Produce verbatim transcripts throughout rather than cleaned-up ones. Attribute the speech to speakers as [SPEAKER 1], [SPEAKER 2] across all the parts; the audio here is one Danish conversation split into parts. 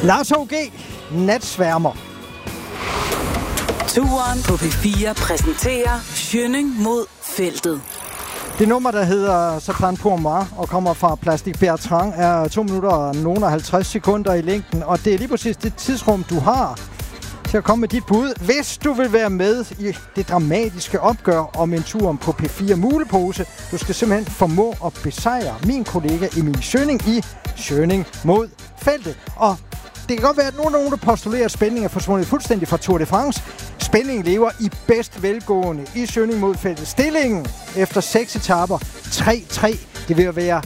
[SPEAKER 1] Lars H G, Natsværmer.
[SPEAKER 2] Turen på P fire præsenterer Schønning mod feltet.
[SPEAKER 1] Det nummer, der hedder Så plan pour moi og kommer fra Plastic Bertrand, er to minutter og nogle og halvtreds sekunder i længden. Og det er lige præcis det tidsrum, du har til at komme med dit bud, hvis du vil være med i det dramatiske opgør om en tur på P fire Mulepose. Du skal simpelthen formå at besejre min kollega Emil Schønning i Schønning mod feltet. Og det kan godt være, at nogen, nogen der postulerer, at spændingen er forsvundet fuldstændig fra Tour de France. Spændingen lever i bedst velgående i Schønning mod feltet. Stillingen efter seks etaper, tre tre. Det vil være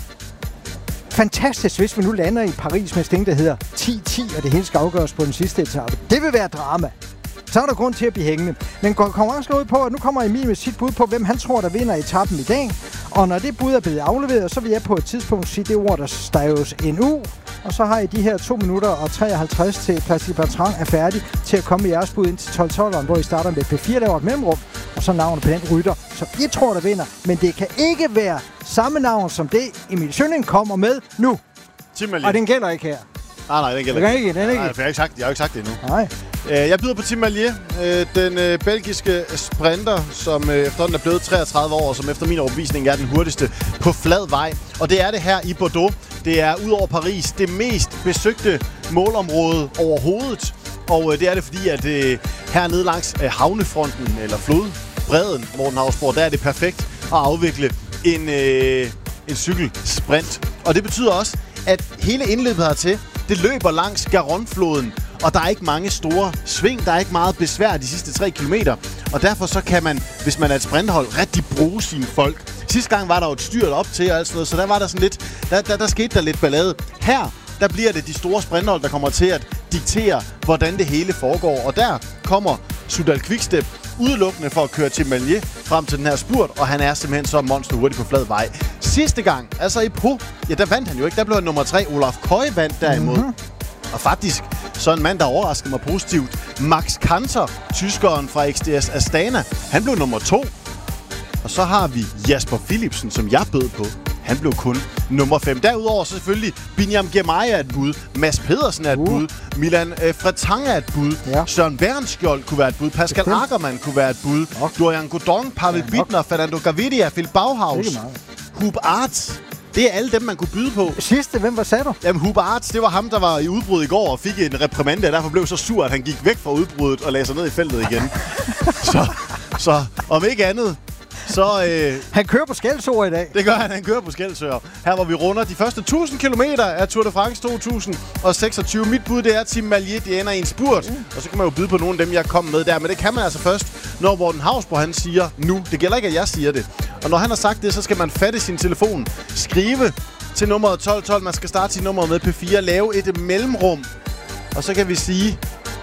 [SPEAKER 1] fantastisk, hvis vi nu lander i Paris med sting, der hedder ti ti, og det hele skal afgøres på den sidste etape. Det vil være drama. Så er der grund til at blive hængende. Men konkurrencen går ud på, at nu kommer Emil med sit bud på, hvem han tror, der vinder etappen i dag. Og når det bud er blevet afleveret, så vil jeg på et tidspunkt sige det ord, der staves N U. Og så har I de her to minutter og treoghalvtreds til Plastic Bertrand er færdig til at komme med jeres bud ind til tolv tolv, hvor I starter med P fire, laver et mellemrum, og så navnet på den rytter, som I tror, der vinder. Men det kan ikke være samme navn som det, Emil Schønning kommer med nu.
[SPEAKER 3] Tim
[SPEAKER 1] Og den gælder ikke her.
[SPEAKER 3] Nej, nej, den gælder
[SPEAKER 1] ikke. ikke. Den ikke.
[SPEAKER 3] Nej, jeg har ikke sagt, jeg har ikke sagt det endnu.
[SPEAKER 1] Nej.
[SPEAKER 3] Jeg byder på Tim Merlier, den belgiske sprinter, som efterhånden er blevet treogtredive år, og som efter min overbevisning er den hurtigste på flad vej. Og det er det her i Bordeaux. Det er ud over Paris det mest besøgte målområde overhovedet. Og det er det, fordi at hernede langs havnefronten, eller flodbredden, Morten Hausborg, der er det perfekt at afvikle en, en cykelsprint. Og det betyder også, at hele indløbet hertil, det løber langs Garonne-floden. Og der er ikke mange store sving, der er ikke meget besvær de sidste tre kilometer. Og derfor så kan man, hvis man er et sprinthold, rigtig bruge sine folk. Sidste gang var der jo et styrt op til og alt sådan noget, så der var der sådan lidt, der, der, der skete der lidt ballade. Her, der bliver det de store sprinthold, der kommer til at diktere, hvordan det hele foregår. Og der kommer Soudal Quickstep udelukkende for at køre til Merlier frem til den her spurt, og han er simpelthen så monster hurtigt på flad vej. Sidste gang, altså i Pau, ja, der vandt han jo ikke. Der blev han nummer tre. Olaf Koy vandt derimod. Mm-hmm. Og faktisk, så en mand, der overraskede mig positivt, Max Kanter, tyskeren fra X D S Astana, han blev nummer to. Og så har vi Jasper Philipsen, som jeg bød på. Han blev kun nummer fem. Derudover så selvfølgelig Binyam Girmay er et bud. Mads Pedersen er et uh. bud. Milan øh, Fretang er et bud. Ja. Søren Bernskjold kunne være et bud. Pascal okay. Ackermann kunne være et bud. Okay. Dorian Godon, Pavel ja, Bittner, Fernando Gaviria, Phil Bauhaus, Hub Arts. Det er alle dem, man kunne byde på.
[SPEAKER 1] Sidste, hvem var sagde du?
[SPEAKER 3] Jamen, Hub Arts, det var ham, der var i udbrud i går og fik en reprimande, og derfor blev så sur, at han gik væk fra udbruddet og lagde sig ned i feltet igen. så, så om ikke andet, så... Øh,
[SPEAKER 1] han kører på Skelsøer i dag.
[SPEAKER 3] Det gør han, han kører på Skelsøer. Her hvor vi runder de første tusind kilometer af Tour de France to tusind seksogtyve. Mit bud, det er Tim Merlier, det ender i en spurt. Mm. Og så kan man jo byde på nogle af dem, jeg kom med der. Men det kan man altså først, når Morten Hausborg, han siger nu. Det gælder ikke, at jeg siger det. Og når han har sagt det, så skal man fatte sin telefon, skrive til nummeret tolv tolv. Man skal starte sin nummer med P fire, lave et mellemrum. Og så kan vi sige,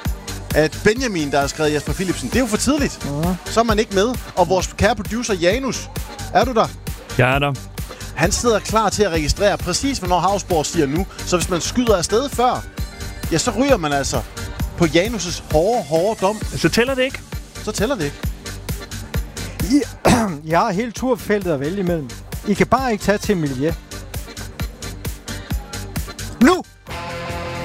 [SPEAKER 3] at Benjamin, der har skrevet Jasper Philipsen, det er jo for tidligt. Uh-huh. Så er man ikke med. Og vores kære producer Janus, er du der?
[SPEAKER 4] Jeg er der.
[SPEAKER 3] Han sidder klar til at registrere præcis, hvornår Hausborg siger nu. Så hvis man skyder afsted før, ja, så ryger man altså på Janus' hårde, hårde dom.
[SPEAKER 4] Så tæller det ikke?
[SPEAKER 3] Så tæller det ikke.
[SPEAKER 1] I, jeg har hele turfeltet at vælge imellem. I kan bare ikke tage til Merlier.